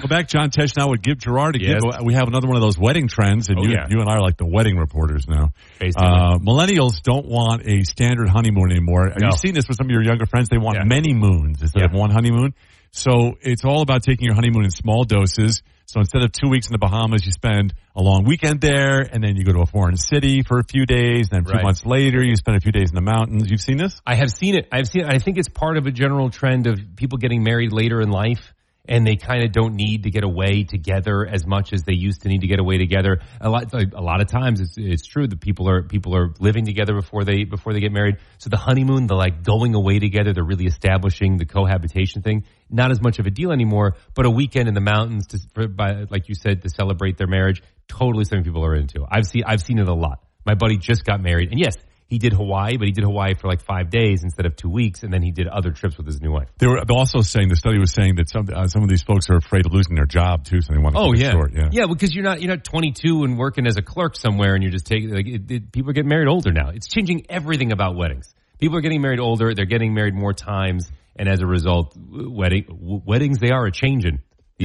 Welcome back. John Tesh now with Give Gerard. Yes. We have another one of those wedding trends, and you and I are like the wedding reporters now. Millennials don't want a standard honeymoon anymore. Have you seen this with some of your younger friends? They want many moons instead of one honeymoon. So it's all about taking your honeymoon in small doses. So instead of 2 weeks in the Bahamas, you spend a long weekend there, and then you go to a foreign city for a few days, and then 2 months later, you spend a few days in the mountains. You've seen this? I have seen it. I think it's part of a general trend of people getting married later in life, and they kind of don't need to get away together as much as they used to need to get away together. A lot of times, it's true that people are living together before they get married. So the honeymoon, the like going away together, they're really establishing the cohabitation thing. Not as much of a deal anymore, but a weekend in the mountains, like you said, to celebrate their marriage, totally something people are into. I've seen it a lot. My buddy just got married, and yes, he did Hawaii, but he did Hawaii for like 5 days instead of 2 weeks, and then he did other trips with his new wife. They were also saying, the study was saying that some of these folks are afraid of losing their job too, so they want to keep it short. Yeah, because you're not 22 and working as a clerk somewhere, and you're just taking people are getting married older now. It's changing everything about weddings. People are getting married older. They're getting married more times. And as a result, weddings, they are a-changing.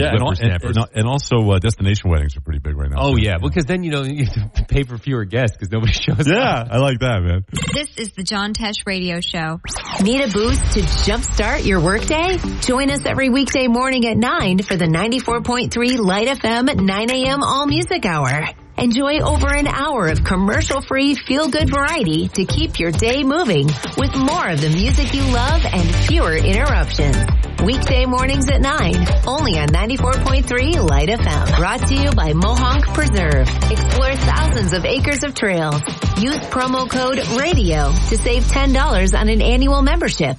And also destination weddings are pretty big right now. Oh, yeah, because then, you have to pay for fewer guests because nobody shows up. Yeah, I like that, man. This is the John Tesh Radio Show. Need a boost to jumpstart your workday? Join us every weekday morning at 9 for the 94.3 Light FM at 9 a.m. All Music Hour. Enjoy over an hour of commercial-free feel-good variety to keep your day moving with more of the music you love and fewer interruptions. Weekday mornings at 9, only on 94.3 Light FM. Brought to you by Mohonk Preserve. Explore thousands of acres of trails. Use promo code RADIO to save $10 on an annual membership.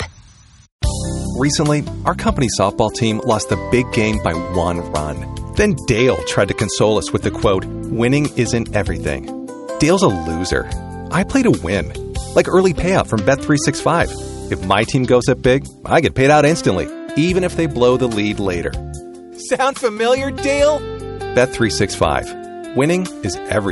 Recently, our company softball team lost the big game by 1 run. Then Dale tried to console us with the quote, "Winning isn't everything." Dale's a loser. I play to win. Like early payout from Bet365. If my team goes up big, I get paid out instantly, even if they blow the lead later. Sound familiar, Dale? Bet365. Winning is everything.